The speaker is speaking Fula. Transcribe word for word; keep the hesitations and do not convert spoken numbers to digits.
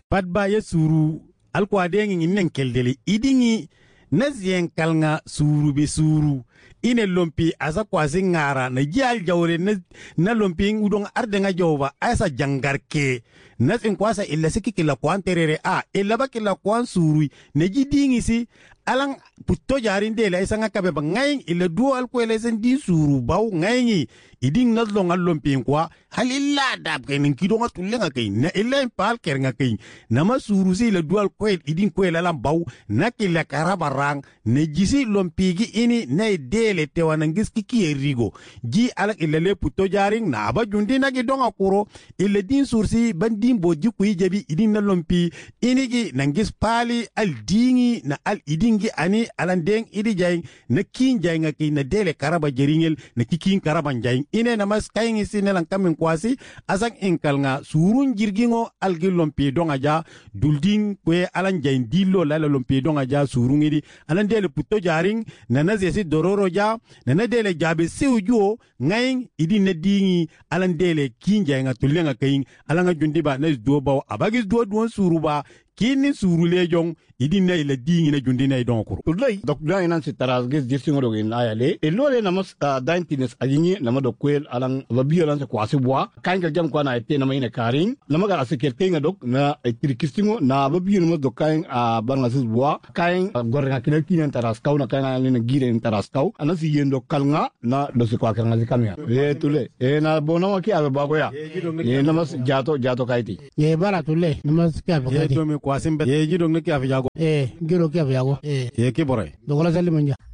pat ba ye suru alko adengi inen keldele idingi nazien kalnga suru be suru ine lompi asa kwasi ngara na jial jawre na, na lompi udong ardenga jawba asa jangarke nasin kwasa illa sikiki la kwan terere a illa bakila kwan suru ne jidingi si alang putto jarin de la isanga kabe ba ngay illa du alko ele sen di suru baw ngay iding na longa lompi kwa halilla dab kay nin kidonga tulenga kay na illa pal kernga kay nama suru si illa du alko iding ko ela lam baw nakilla karabarang ne jisi lompi gi ini na de le tewana ngiski ki rigo ji ala illa le putto jaring na ba jundi na gi donga kuro illa din sursi bandin bo ji ku jebi idin na lompi ini gi nangis pali al dingi na al idingi ani alandeng idi jay na kin jay nga ki na dele karaba jeringel na kikin karaba jay ine na mas kayingi sinelang kamin kwasi asang inkal nga surun jirgingo al gi lompi donga ja dulding kwe alan jay dillo la lompi donga ja surun idi alan dele putto jaring na nazesi dororo ja na na dele jabe sewjuo ngayin idi na dingi alan dele kinja nga tulenga kayin alanga jundiba na do baw abagis do do suruba kini surule jong idi na ila dingi na jundi na don ko ulay dok da inan si taras ges dirsingo do in ayale e lole na mas daintines ajini na mado kwel alang babio lan ko asibwa kainga jam ko na ite na mayne karing na maga asikel kenga dok na itrikistingo na babio no do kain a banga sibwa kain gorga kina kina taras kaw na kain na gire taras kaw ana si yendo kalnga na do si kwa kanga zikamya e tule e na bono ki aba bagoya e na mas jato jato kaiti ye bara tule na mas ka ba ye do me kwasimbe ye jidong ne ki afijago eh giro ki afijago eh ye ki bore do gola salimanja